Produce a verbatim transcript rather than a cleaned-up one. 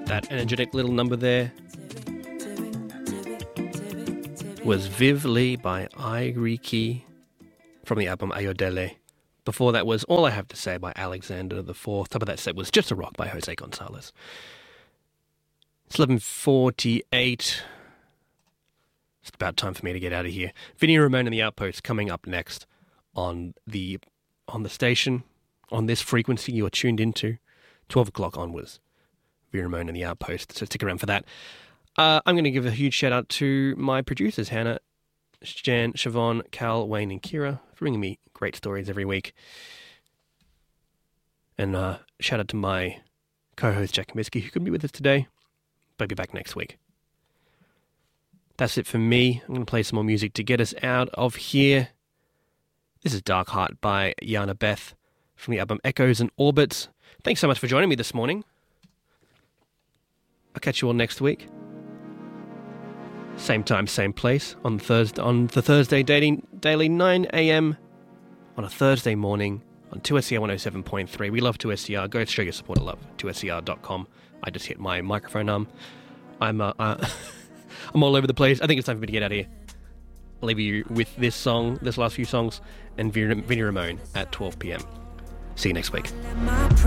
That energetic little number there was Viv Lee by Irie Key from the album Ayodele. Before that was All I Have to Say by Alexander the Fourth. Top of that set was Just a Rock by Jose Gonzalez. It's eleven forty-eight. It's about time for me to get out of here. Vinnie Ramone and the Outpost coming up next on the on the station, on this frequency you are tuned into, twelve o'clock onwards. Vinnie Ramone and the Outpost, so stick around for that. Uh, I'm going to give a huge shout out to my producers, Hannah, Jan, Siobhan, Cal, Wayne and Kira, for bringing me great stories every week. And uh, shout out to my co-host, Jack Kaminsky, who couldn't be with us today, but I'll be back next week. That's it for me. I'm going to play some more music to get us out of here. This is Dark Heart by Yana Beth from the album Echoes and Orbits. Thanks so much for joining me this morning. I'll catch you all next week. Same time, same place, on Thursday, on the Thursday daily, daily nine a.m. on a Thursday morning on two S C R one oh seven point three. We love two S C R. Go show your support of love, two S C R dot com. I just hit my microphone arm. I'm uh, uh, I'm all over the place. I think it's time for me to get out of here. I'll leave you with this song, this last few songs, and Vinnie Ramone at twelve p.m. See you next week.